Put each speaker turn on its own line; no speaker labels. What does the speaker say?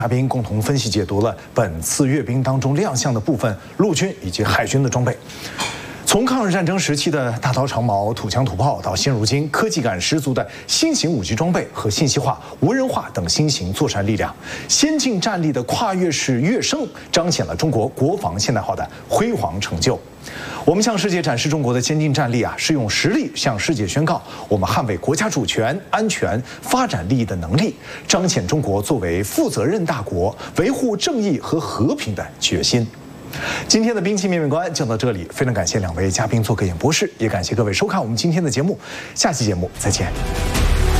嘉宾共同分析解读了本次阅兵当中亮相的部分陆军以及海军的装备。从抗日战争时期的大刀长矛、土枪土炮，到现如今科技感十足的新型武器装备和信息化、无人化等新型作战力量，先进战力的跨越式跃升，彰显了中国国防现代化的辉煌成就。我们向世界展示中国的先进战力是用实力向世界宣告我们捍卫国家主权、安全、发展利益的能力，彰显中国作为负责任大国维护正义和和平的决心。今天的兵器面面观就到这里，非常感谢两位嘉宾做客演播室，也感谢各位收看我们今天的节目，下期节目再见。